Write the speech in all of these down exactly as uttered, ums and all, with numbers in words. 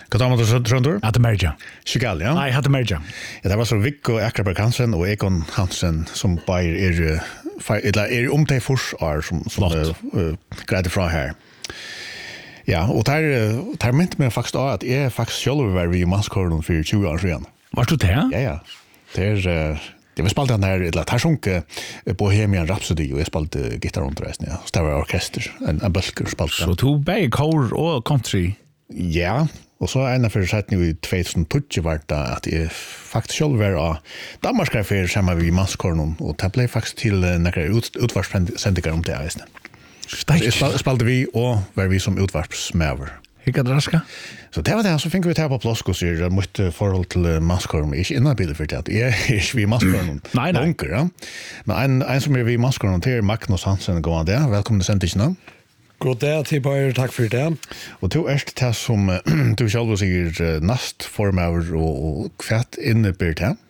Hva tar man til Trondor? Hatte Merja. Chigal, ja? Nei, Hatte Merja. Ja, det var så Viggo Ekraberg Hansen og Egon Hansen som bare er, eller er om til forsvar som, som uh, uh, greide fra her. Ja, og der, der mente meg faktisk også at jeg faktisk selv var vi i Manskåren for tjue år siden. Var du det? Ja, ja. Det er... Uh, Det var spalt den her, eller her sjunk Bohemian Rhapsody, og jeg spalte gitar rundt reisen, ja. Så det var orkester, en, en bølger spalte. Så to begge kår og country? Ja, og så en av fyrir sett i tjugohundratolv var det at jeg faktisk selv var av Danmarksgreifer sammen med Manskåren, og det ble faktisk til nekker ut, utvarpssendinger om det, reisende. Steik. Jeg spalte vi, og var vi som utvarpsmever. Hikka draska? Så det var det, så fikk vi ta på plass og sier mot forhold til Manskåren, ikke innanbildet for det, jeg er ikke vi Manskåren nei, nei. Lunker, ja. Men en, en som er vi Manskåren til er Magnus Hansen, god dag, velkommen til sendingen. God dag, Tibar, takk for det. Og du er det som du selv sier nast formøver og kvart innebært det?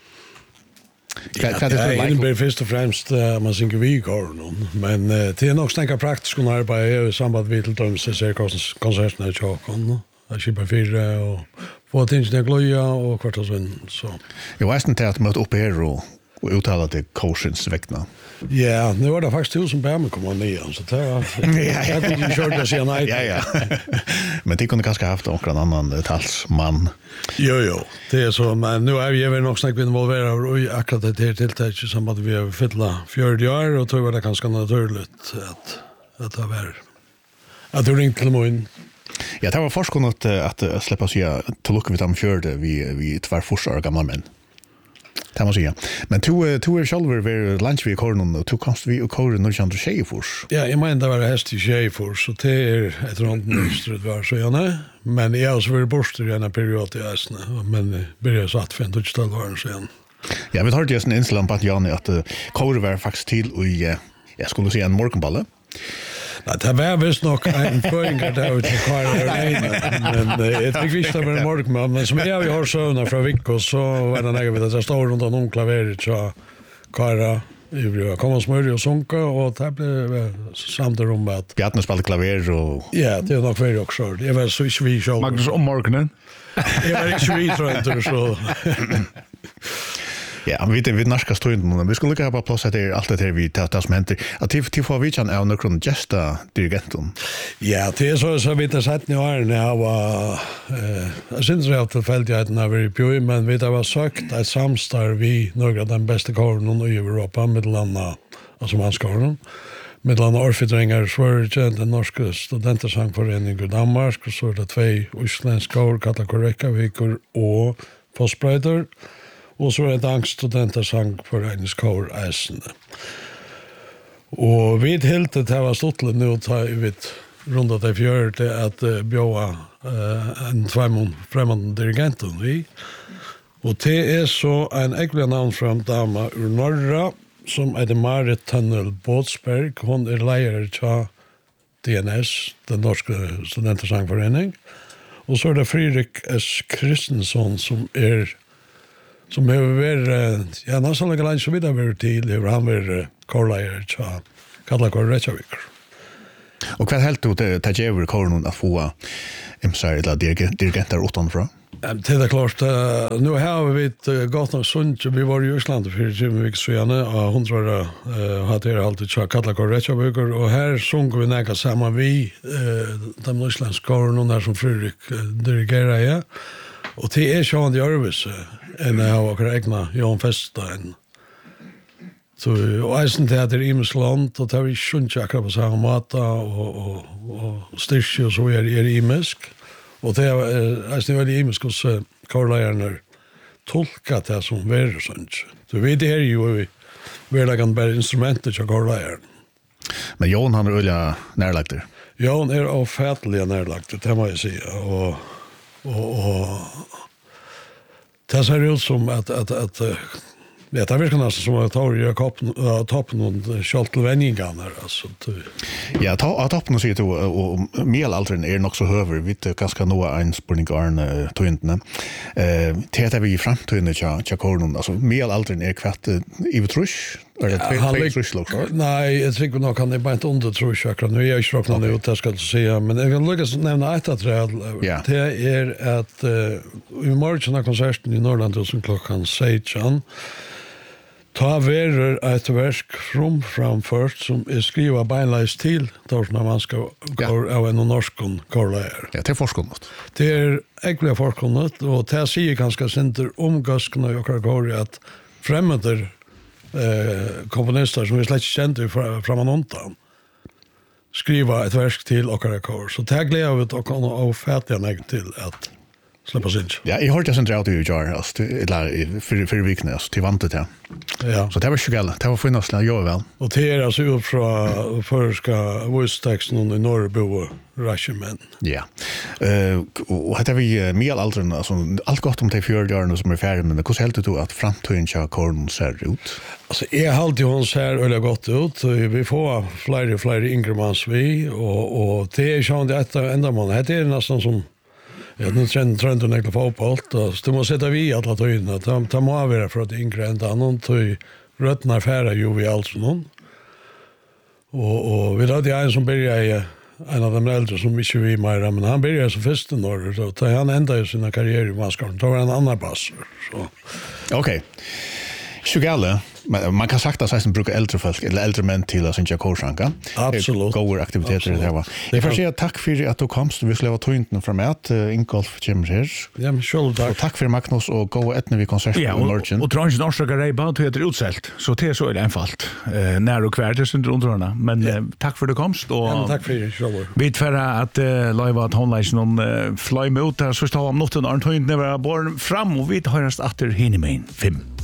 Ja, det innebærer først og fremst uh, man synger vi i kåren, men uh, det er nok snakket praktisk å arbeide i samband med til dømes til ser konsertene i tjåken, det er kjipet fire og få tingene gløya og kvart og sånn, så. Jeg var til at møte opp her og, og uttale til korsens vektene. Ja, nu var det faktisk to som bär med komma ner, så det var... Jag kunde ju köra det siden nej. Ja, ja. Men det kunde kanske haft någon annan talsman. Jo, jo. Det är så, men nu är vi väl nog snakket involverade i akkurat det här tilltaget som att vi har fylla fjörde år, och då var det ganska naturligt att, att det var... Att du ringde till mig. Ja, det var forskunnet att, att släppa sig till lucka vid de fjörde vi, vi tvär forsar gamla män. Det må säga. Men du, du är själv vid lunch vid kåren och du komst vid och kåren när du kände tjejfors. Ja, jag menar det var häst i tjejfors, så det är ett rondnystrut var så gärna. Men jag har också varit borster i en period i Östna, men började satt för en tutstall var sen. Ja, vi tar det en inslag på att Janne att uh, kåren var faktiskt till och uh, jag skulle säga en morgonballe. Nej, det var visst nog en poänger där ute på kvar men jag tycker visst det var en morgon, men som jag har söner från Viggo så var det näga vid att jag står runt om klaveret så kvar i komma smörja och sunka och det blev samt rum att Bjarne spelade klaver och ja, det är nog för också. Det var så i vi show. Magnus om morgonen? Det var inte vi tror inte så. Ja, vi vet vi narska stunden, vi skulle lukka på plass at det er alt det her vi tar som henter. At til få vi kjenn av noen gesta dirigenten. Ja, det er så så vidt jeg sett i årene jeg var jeg synes jeg har tilfeldigheten av i Pjøy, men vi har søkt et samstar vi noen av den beste kåren i Europa, middelanda, altså mannskåren, middelanda Orfidrenger, Sverige, den norske studentersangforening i Danmark, og så er det tvei uslensk kår, Kalla Korrekaviker og Fossbrøyder, og så er det en studentersang for Egnes Kår Eisene. Og vi helt det var stortlet nå ta i vidt rundt at jeg fjør til at uh, bjøa uh, en tveimån fremmande dirigenten vi. Og det er så en ekkelig navn fra en dame ur Norra som er det Marit Tønnel Båtsberg. Hun er leier til D N S, den norske studentersangforening. Og så er det Fredrik S. Kristensson som er som har vært, ja, nesten lenge langt så vidt har vært til, har han vært kårleier til Kalla Korrekaviker. Og hva helt du til å gjøre kåren at få imsar eller dirigenter utenfra? Det er klart, uh, nu har vi et uh, godt nok sunt, vi var i Østland for tjue vik siden, og hun tror jeg uh, hadde jeg alltid til Kalla Korrekaviker, og her sunger vi nekka sammen vi, uh, de norsklandske kåren, og der som Fredrik uh, dirigerer jeg. Og det er sjående i Ørvis, enn jeg har akkurat egna Jan Festein. Så, og eisen til at det er Imesland, og det er vi skjønt akkurat på samme måte, og, og, og styrke og så er det imisk. Og det er eisen veldig imisk hos kårleierne tolka det som verre sånt. Så vi det er jo vi verleggen bare instrumenter til kårleierne. Men Jan han er øyla nærlagt der? Jan er avfætelig nærlagt, det må jeg si. Og og og det ser ut som at at at ja, det virker nesten som at tar jeg toppen toppen og skjalt til vendingene altså. Ja, ta at toppen og sier du og medelalderen er nok så høver, vi vet ganske noe en spurning Arne tøyntene. Eh, til at vi i fremtiden til til kåren, altså medelalderen er kvart i betrus Eller Ja, två han två lik- truslok. Nej, jag tycker nog han är bara inte under tror jag akkurat. Nu är jag inte råknat ut, det ska jag säga. Men jag kan lyckas nämna ett att Ja. det är att uh, i morgon av konserten i Norrland som klockan sexton ta verer ett verk from framfört som är skriva beinleis till då när man ska gå av en norskon korlär. Ja, det är forskonnat. Det är äckliga forskonnat och det säger ganska center om gaskarna och jag går att främmande eh komponister som är släkt kända framan ontan skriva ett verk till och kor. Så det glädjer vi och kan och färdiga mig till att släppa sin. Ja, jag har inte sett audio jar alltså eller för för vikna alltså till vantet ja. Ja. Så det var sjukt. Det var finnast när jag väl. Och det är alltså upp från förska voice-texten i Norrbo Regiment. Ja. Eh och hade vi mer aldrig alltså allt gott om de fjärde åren som är färdiga men hur helt du att framtiden ska korn ser ut? Alltså är alltid hon ser eller gott ut. Vi får fler och fler ingremans vi och och det är ju det enda man. Det är nästan som ja, nu trend trend och nekla fotboll och så måste sätta vi alla tyna. Ta ta må vara för att ingredienser någon till rötnar färra ju vi alltså någon. Och och vi hade en som började i en av de äldre som inte vi mer men han började så först i norr så tar han ända i sina karriär i Maskarn. Tar en annan bass så. Okej. Sjugalle, men man kan sagt att man brukar äldre folk eller äldre män till att synja korsranka. Absolut. Goda aktiviteter det var. Jag får säga tack för att du komst. Vi skulle ha tøyntene från att Ingolf kommer här. Ja, men själv tack. Och tack för Magnus och gå etne vi konsert Ja, i og, morgen. og Trondheim Norske Reiba til etter utselt, så det er så einfalt. Eh, nær og kvær, det er under underhånda. Men eh, takk for det komst, og Ja, men tack för det själv. vi tverra at eh, laiva at håndleisen om eh, fløy mot, så stå om notten Arne Tøyntene var born fram, og vi høyrast atter hinemein fem.